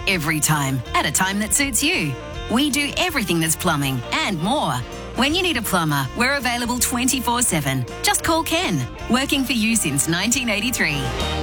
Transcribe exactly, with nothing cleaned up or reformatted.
every time, at a time that suits you. We do everything that's plumbing and more. When you need a plumber, we're available twenty-four seven. Just call Ken, working for you since nineteen eighty-three.